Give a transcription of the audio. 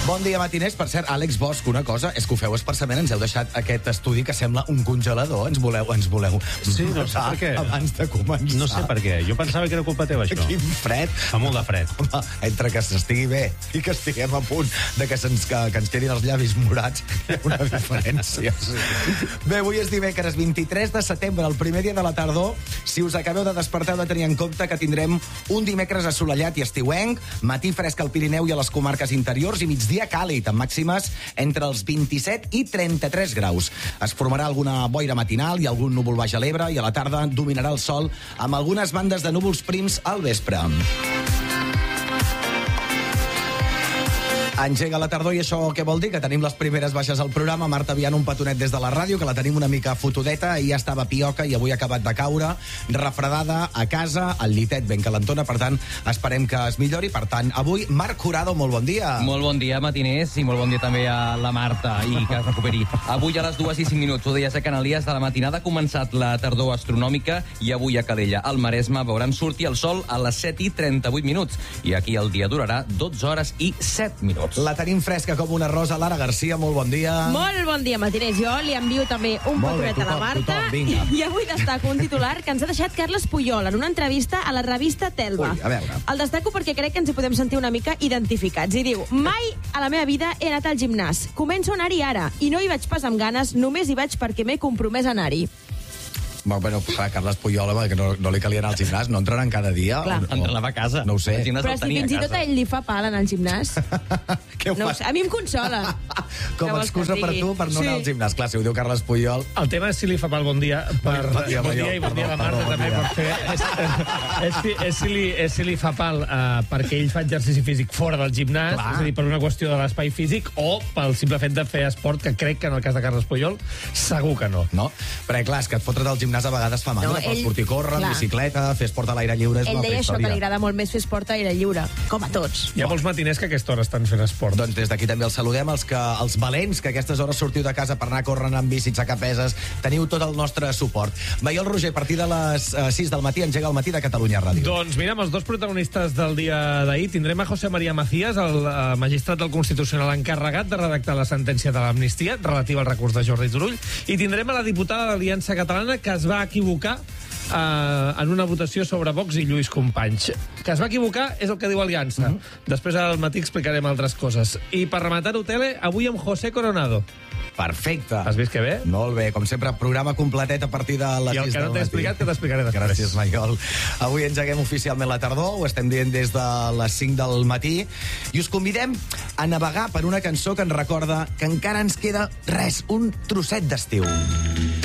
Bon dia, matiners. Per cert, Àlex Bosch, una cosa, és que ho feu expressament, ens heu deixat aquest estudi que sembla un congelador. Ens voleu Sí, no sé per què. Abans de començar. No sé per què. Jo pensava que era culpa teva, això. Quin fred. Fa molt de fred. Home, entre que s'estigui bé i que estiguem a punt de que ens quedin els llavis morats, hi ha una diferència. Bé, avui és dimecres 23 de setembre, el primer dia de la tardor. Si us acabeu de despertar, heu de tenir en compte que tindrem un dimecres assolellat i estiuenc, matí fresc al Pirineu i a les comarques interiors i migdia càlid, amb màximes entre els 27 i 33 graus. Es formarà alguna boira matinal i algun núvol baix a l'Ebre i a la tarda dominarà el sol amb algunes bandes de núvols prims al vespre. Engega la tardor i això què vol dir? Que tenim les primeres baixes al programa. Marta Viana, un petonet des de la ràdio, que la tenim una mica fotudeta, i ja estava pioca i avui ha acabat de caure, refredada a casa, al llitet ben calentona, per tant, esperem que es millori. Per tant, avui, Marc Jurado, molt bon dia. Molt bon dia, matiners, i molt bon dia també a la Marta, i que es recuperi. Avui a les 2:05, ho deies a Canalies, de la matinada ha començat la tardor astronòmica, i avui a Calella, al Maresme, veurem sortir el sol a les 7:38, i aquí el dia durarà 12 hores i 7 minuts. La tenim fresca com una rosa. Lara Garcia, molt bon dia. Molt bon dia, matiners. Jo li envio també un petonet a la Marta. I avui destaco un titular que ens ha deixat Carles Puyol en una entrevista a la revista Telva. Ui, a veure. El destaco perquè crec que ens hi podem sentir una mica identificats. I diu: mai a la meva vida he anat al gimnàs. Començo a anar-hi ara. I no hi vaig pas amb ganes, només hi vaig perquè m'he compromès a anar-hi. Bueno, Carles Puyol, que no li calia anar al gimnàs, no entraran cada dia? Clar. Entrenava a casa. No ho sé. Però si fins i tot a ell li fa pal anar al gimnàs. Què ho No ho fas? sé, a mi em consola. Com Què a vols excusa que et per digui? tu per no anar al gimnàs. Clar, si ho diu Carles Puyol... El tema és si li fa pel bon dia. Bon dia, Bon dia i bon dia a la Marta, bon també dia. pot fer. És si li fa pal perquè ell fa exercici físic fora del gimnàs, Clar. és a dir, per una qüestió de l'espai físic, o pel simple fet de fer esport, que crec que en el cas de Carles Puyol segur que no. No? Perquè, clar, és que et fotre't al gimnàs a vegades fa mandra, No, per ell- sortir a córrer, en clar. bicicleta, fer esport a l'aire lliure, és Ell una deia altra això, que li història. agrada molt més fer esport a l'aire lliure, com a tots. Hi ha molts matiners que a aquesta hora estan fent esport. Doncs des d'aquí també els saludem, els valents, que a aquestes hores sortiu de casa per anar corrent amb bici, aixecar peses, teniu tot el nostre suport. Maiol Roger, a partir de les 6 del matí, engega el matí de Catalunya Ràdio. Doncs mira, amb els dos protagonistes del dia d'ahir tindrem a José María Macías, el magistrat del Constitucional encarregat de redactar la sentència de l'amnistia relativa al recurs de Jordi Turull, i tindrem a la diputada d'Aliança Catalana que es va equivocar en una votació sobre Vox i Lluís Companys. Que es va equivocar és el que diu Aliança. Després al matí explicarem altres coses. I per rematar-ho, tele, avui amb José Coronado. Perfecte. Has vist que bé? Molt bé, com sempre, programa completet a partir de les 6 del matí. I el que no t'he explicat, que t'explicaré després. Gràcies, Maiol. Avui engeguem oficialment la tardor, ho estem dient des de les 5 del matí, i us convidem a navegar per una cançó que ens recorda que encara ens queda res, un trosset d'estiu.